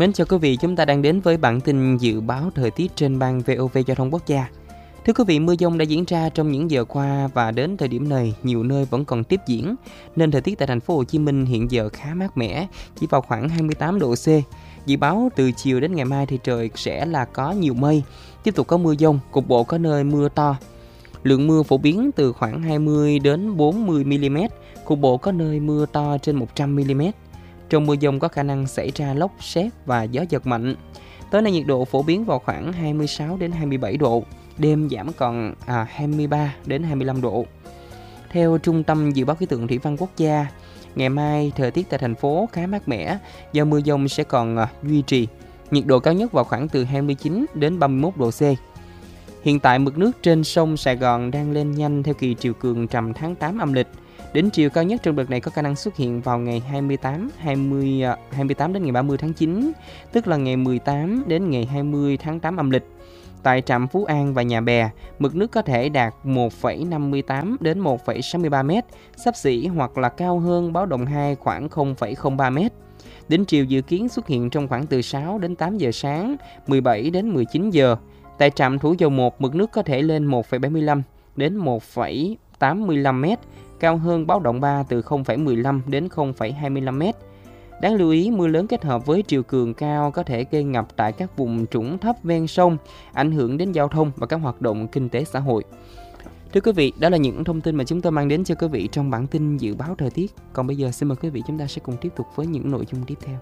Mến chào quý vị, chúng ta đang đến với bản tin dự báo thời tiết trên ban VOV Giao thông Quốc gia. Thưa quý vị, mưa dông đã diễn ra trong những giờ qua và đến thời điểm này, nhiều nơi vẫn còn tiếp diễn, nên thời tiết tại thành phố Hồ Chí Minh hiện giờ khá mát mẻ, chỉ vào khoảng 28 độ C. Dự báo từ chiều đến ngày mai thì trời sẽ là có nhiều mây, tiếp tục có mưa dông, cục bộ có nơi mưa to. Lượng mưa phổ biến từ khoảng 20 đến 40 mm, cục bộ có nơi mưa to trên 100 mm. Trong mưa dông có khả năng xảy ra lốc, sét và gió giật mạnh. Tối nay nhiệt độ phổ biến vào khoảng 26 đến 27 độ, đêm giảm còn 23 đến 25 độ. Theo Trung tâm Dự báo Khí tượng Thủy văn Quốc gia, ngày mai thời tiết tại thành phố khá mát mẻ, do mưa dông sẽ còn duy trì. Nhiệt độ cao nhất vào khoảng từ 29 đến 31 độ C. Hiện tại mực nước trên sông Sài Gòn đang lên nhanh theo kỳ triều cường rằm tháng 8 âm lịch. Đỉnh triều cao nhất trong đợt này có khả năng xuất hiện vào ngày 28 đến ngày 30 tháng 9, tức là ngày 18 đến ngày 20 tháng 8 âm lịch. Tại trạm Phú An và Nhà Bè, mực nước có thể đạt 1,58 đến 1,63 m, xấp xỉ hoặc là cao hơn báo động 2 khoảng 0,03 m. Đỉnh triều dự kiến xuất hiện trong khoảng từ 6 đến 8 giờ sáng, 17 đến 19 giờ. Tại trạm Thủ Dầu Một, mực nước có thể lên 1,75 đến 1,85 m, cao hơn báo động 3 từ 0,15 đến 0,25 m. Đáng lưu ý, mưa lớn kết hợp với triều cường cao có thể gây ngập tại các vùng trũng thấp ven sông, ảnh hưởng đến giao thông và các hoạt động kinh tế xã hội. Thưa quý vị, đó là những thông tin mà chúng tôi mang đến cho quý vị trong bản tin dự báo thời tiết. Còn bây giờ xin mời quý vị chúng ta sẽ cùng tiếp tục với những nội dung tiếp theo.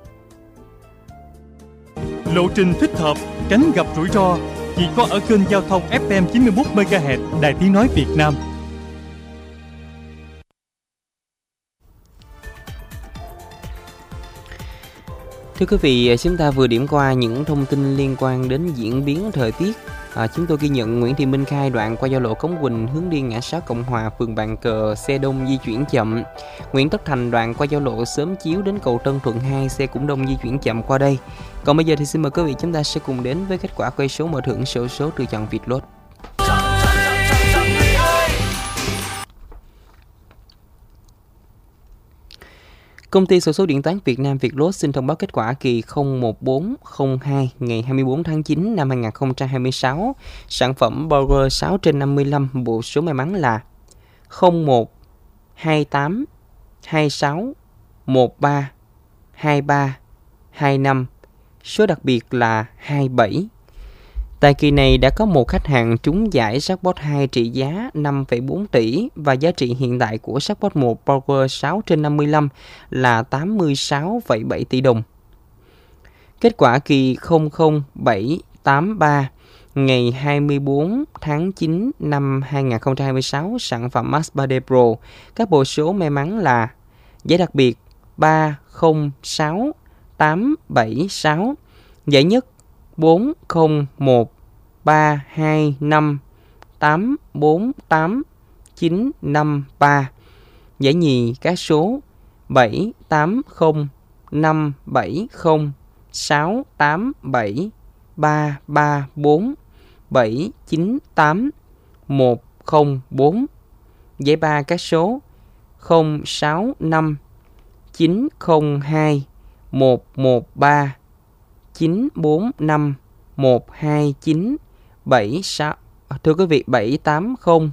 Lộ trình thích hợp, tránh gặp rủi ro chỉ có ở kênh giao thông FM 91 MHz Đài Tiếng nói Việt Nam. Thưa quý vị, chúng ta vừa điểm qua những thông tin liên quan đến diễn biến thời tiết. Chúng tôi ghi nhận Nguyễn Thị Minh Khai đoạn qua giao lộ Cống Quỳnh hướng đi ngã sáu Cộng Hòa, phường Bàn Cờ, xe đông di chuyển chậm. Nguyễn Tất Thành đoạn qua giao lộ Xóm Chiếu đến cầu Tân Thuận 2, xe cũng đông di chuyển chậm qua đây. Còn bây giờ thì xin mời quý vị chúng ta sẽ cùng đến với kết quả quay số mở thưởng xổ số từ chọn Vietlott. Công ty xổ số điện toán Việt Nam Vietlott xin thông báo kết quả kỳ 01402 ngày 24 tháng 9 năm 2026. Sản phẩm Power 6/55, bộ số may mắn là 01 28 26 13 23 25. Số đặc biệt là 27. Tại kỳ này đã có một khách hàng trúng giải Jackpot 2 trị giá 5,4 tỷ và giá trị hiện tại của Jackpot 1 Power 6/55 là 86,7 tỷ đồng. Kết quả kỳ 00783 ngày 24 tháng 9 năm 2026, sản phẩm Max 3D Pro, các bộ số may mắn là giải đặc biệt 306 876, giải nhất 401 325 848 953, giải nhì các số 780 570 687 334 798 104, giải ba các số 065 902 113 945 129 76. Thưa quý vị, 780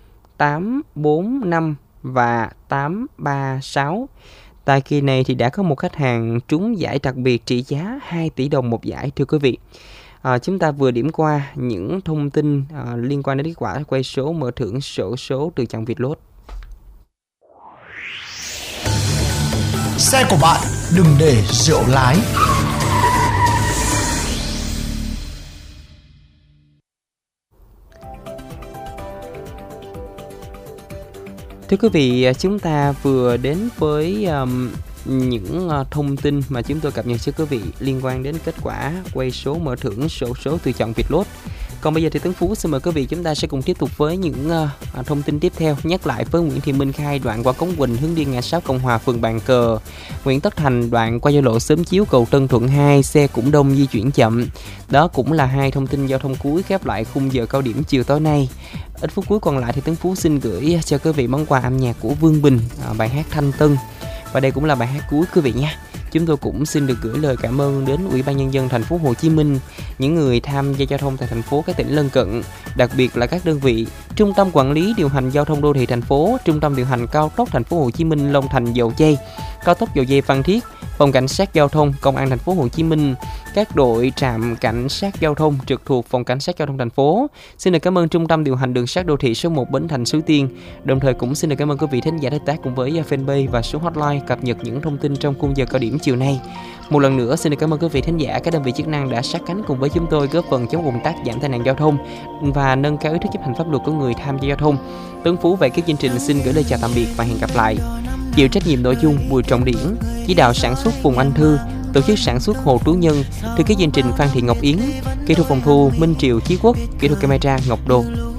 845 và 836. Tại kỳ này thì đã có một khách hàng trúng giải đặc biệt trị giá 2 tỷ đồng một giải. Thưa quý vị, chúng ta vừa điểm qua những thông tin liên quan đến kết quả quay số mở thưởng xổ số từ chọn Vietlott. Xe của bạn đừng để rượu lái. Thưa quý vị, chúng ta vừa đến với những thông tin mà chúng tôi cập nhật cho quý vị liên quan đến kết quả quay số mở thưởng xổ số từ chọn Vietlott. Còn bây giờ thì Tuấn Phú xin mời quý vị chúng ta sẽ cùng tiếp tục với những thông tin tiếp theo. Nhắc lại với Nguyễn Thị Minh Khai đoạn qua Cống Quỳnh hướng đi ngã sáu Cộng Hòa, phường Bàn Cờ. Nguyễn Tất Thành đoạn qua giao lộ Xóm Chiếu, cầu Tân Thuận 2, xe cũng đông di chuyển chậm. Đó cũng là hai thông tin giao thông cuối khép lại khung giờ cao điểm chiều tối nay. Ít phút cuối còn lại thì Tuấn Phú xin gửi cho quý vị món quà âm nhạc của Vương Bình, bài hát Thanh Tân. Và đây cũng là bài hát cuối quý vị nha. Chúng tôi cũng xin được gửi lời cảm ơn đến Ủy ban Nhân dân thành phố Hồ Chí Minh, những người tham gia giao thông tại thành phố các tỉnh lân cận, đặc biệt là các đơn vị Trung tâm Quản lý điều hành giao thông đô thị thành phố, Trung tâm điều hành cao tốc thành phố Hồ Chí Minh Long Thành Dầu Giây, cao tốc Dầu Giây Phan Thiết, Phòng Cảnh sát Giao thông, Công an thành phố Hồ Chí Minh, các đội trạm cảnh sát giao thông trực thuộc Phòng Cảnh sát Giao thông thành phố. Xin được cảm ơn Trung tâm điều hành đường sắt đô thị số 1 Bến Thành Suối Tiên. Đồng thời cũng xin được cảm ơn quý vị thính giả đã tác cùng với fanpage và số hotline cập nhật những thông tin trong khung giờ cao điểm chiều nay. Một lần nữa xin được cảm ơn quý vị thính giả, các đơn vị chức năng đã sát cánh cùng với chúng tôi góp phần chống ùn tắc, giảm tai nạn giao thông và nâng cao ý thức chấp hành pháp luật của người tham gia giao thông. Tuấn Phú về các chương trình xin gửi lời chào tạm biệt và hẹn gặp lại. Chịu trách nhiệm nội dung Bùi Trọng Điển, chỉ đạo sản xuất Phùng Anh Thư, tổ chức sản xuất Hồ Tú Nhân, thư ký chương trình Phan Thị Ngọc Yến, kỹ thuật phòng thu Minh Triều Chí Quốc, kỹ thuật camera Ngọc Đô.